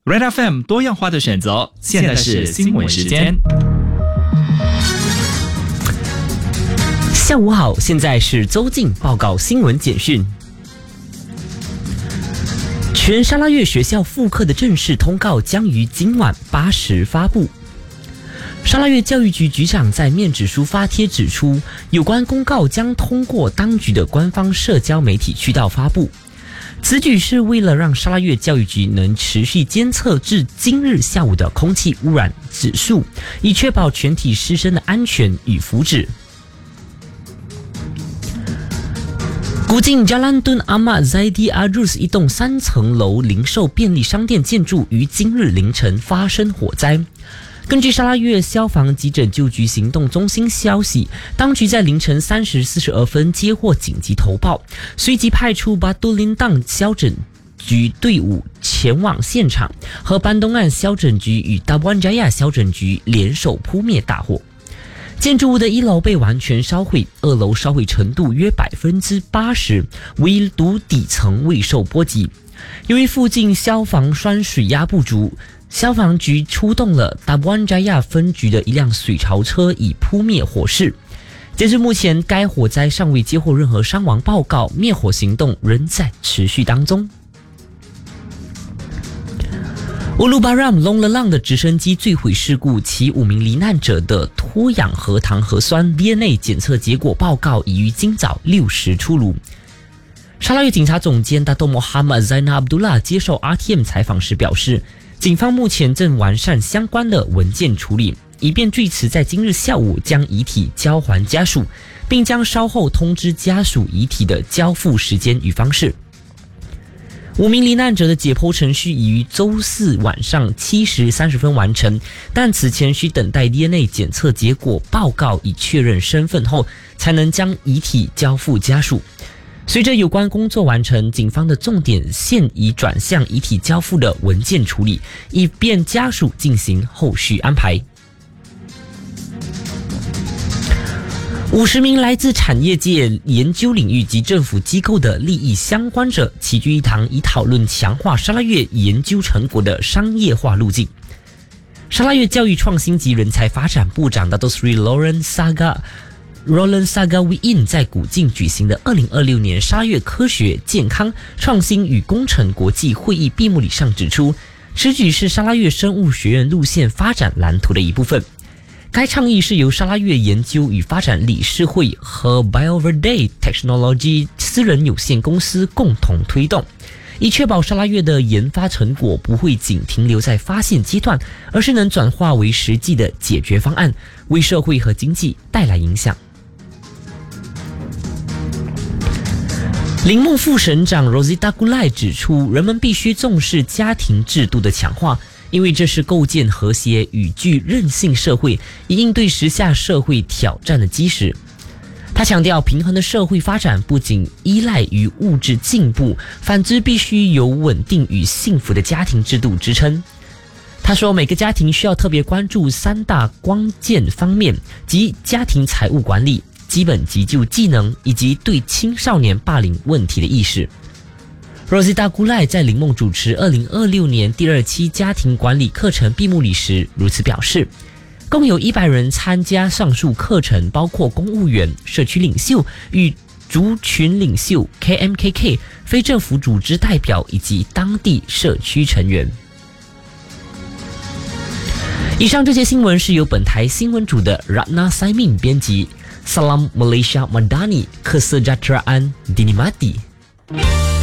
Red FM 多样化的选择，现在是新闻时间。 下午好，现在是周进报告新闻简讯。全沙拉越学校复课的正式通告将于今晚8时发布。沙拉越教育局局长在面指书发帖指出，有关公告将通过当局的官方社交媒体渠道发布。此举是为了让沙拉越教育局能持续监测至今日下午的空气污染指数，以确保全体师生的安全与福祉。古晋 Jalan Tun Ahmad Zaidi Arus 一栋3层楼零售便利商店建筑于今日凌晨发生火灾。根据沙拉越消防急诊救急行动中心消息，当局在凌晨3时42分接获紧急投报，随即派出巴杜林当消诊局队伍前往现场，和班东岸消诊局与达湾加亚消诊局联手扑灭大火。建筑物的1楼被完全烧毁，2楼烧毁程度约80%，唯独底层未受波及。由于附近消防栓水压不足，消防局出动了达湾加亚分局的一辆水槽车以扑灭火势。截至目前，该火灾尚未接获任何伤亡报告，灭火行动仍在持续当中。乌鲁巴拉姆隆勒浪的直升机坠毁事故，其5名罹难者的脱氧核糖核酸 DNA 检测结果报告已于今早6时出炉。沙拉越警察总监达多莫哈马 Zainal Abdullah 接受 RTM 采访时表示，警方目前正完善相关的文件处理，以便据此在今日下午将遗体交还家属，并将稍后通知家属遗体的交付时间与方式。5名罹难者的解剖程序已于周四晚上7时30分完成，但此前需等待 DNA 检测结果报告以确认身份后，才能将遗体交付家属。随着有关工作完成，警方的重点现已转向遗体交付的文件处理，以便家属进行后续安排。50名来自产业界、研究领域及政府机构的利益相关者齐聚一堂，以讨论强化沙拉越研究成果的商业化路径。沙拉越教育创新及人才发展部长 Dato Sri Roland Sagawiin 在古晋举行的2026年沙拉越科学、健康、创新与工程国际会议闭幕礼上指出，此举是沙拉越生物学院路线发展蓝图的一部分。该倡议是由沙拉越研究与发展理事会和 BioVerde Technology 私人有限公司共同推动，以确保沙拉越的研发成果不会仅停留在发现阶段，而是能转化为实际的解决方案，为社会和经济带来影响。林梦副省长 Rosita Gulai 指出，人们必须重视家庭制度的强化，因为这是构建和谐与具韧性社会，以应对时下社会挑战的基石。他强调，平衡的社会发展不仅依赖于物质进步，反之必须有稳定与幸福的家庭制度支撑。他说，每个家庭需要特别关注3大关键方面，即家庭财务管理、基本急救技能以及对青少年霸凌问题的意识。Rosita Gulai 在林梦主持2026年第2期家庭管理课程闭幕礼时如此表示，共有100人参加上述课程，包括公务员、社区领袖与族群领袖 KMKK、 非政府组织代表以及当地社区成员。以上这些新闻是由本台新闻组的 Ratna Saimin 编辑，Salam Malaysia Madani Kesejahteraan Dinimati。